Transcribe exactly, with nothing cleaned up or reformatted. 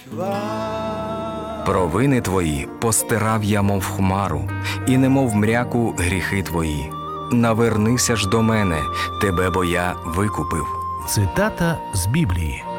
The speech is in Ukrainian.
Провини твої постирав я, мов хмару, і немов мряку гріхи твої. Навернися ж до мене, тебе бо я викупив. Цитата з Біблії.